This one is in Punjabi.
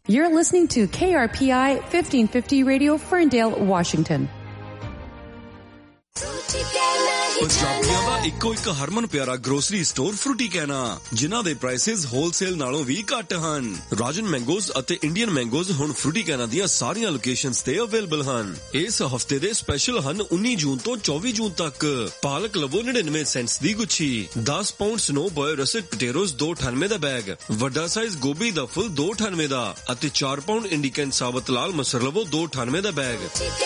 You're listening to KRPI 1550 Radio, Ferndale, Washington. ਪੰਜਾਬੀਆਂ ਦਾ ਇੱਕੋ ਇੱਕ ਹਰਮਨ ਪਿਆਰਾ ਗਰੋਸਰੀ ਸਟੋਰ ਫਰੂਟੀਕੈਨਾ, ਜਿਨ੍ਹਾਂ ਦੇ ਪ੍ਰਾਈਸਿਸ ਹੋਲਸੇਲ ਨਾਲੋਂ ਵੀ ਘੱਟ ਹਨ। ਰਾਜਨ ਮੈਂਗੋਜ਼ ਅਤੇ ਇੰਡੀਅਨ ਮੈਂਗੋਜ਼ ਹੁਣ ਫਰੂਟੀਕੈਨਾ ਦੀਆਂ ਸਾਰੀਆਂ ਲੋਕੇਸ਼ਨਸ ਤੇ ਅਵੇਲੇਬਲ ਹਨ। ਇਸ ਹਫਤੇ ਦੇ ਸਪੈਸ਼ਲ ਹਨ 19 ਜੂਨ ਤੋਂ 24 ਜੂਨ ਤੱਕ। ਪਾਲਕ ਲਵੋ 99 ਸੈਂਟਸ ਦੀ ਗੁੱਛੀ, 10 ਪਾਉਂਡ ਸਨੋ ਬॉय ਰਸਟ ਪਟੇਟੋਜ਼ 298 ਦਾ ਬੈਗ, ਵੱਡਾ ਸਾਈਜ਼ ਗੋਭੀ ਦਾ ਫੁੱਲ 298 ਦਾ ਅਤੇ 4 ਪਾਉਂਡ ਇੰਡੀਕਨ ਸਾਬਤ ਲਾਲ ਮਸਰ ਲਵੋ 298 ਦਾ ਬੈਗ।